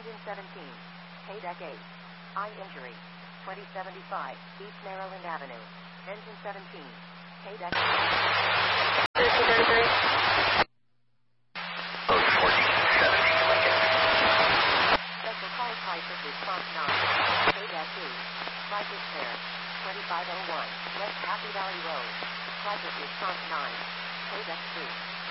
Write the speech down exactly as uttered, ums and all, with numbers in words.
Engine seventeen. K-Deck eight. Eye injury. twenty seventy-five East Maryland Avenue. Engine seventeen. K-Deck thirteen thirty-three. Code fourteen seventy, Lincoln. Special call crisis response nine. K-Deck two. Crisis fare. twenty-five oh one. West Happy Valley Road. Crisis response nine. K-Deck three.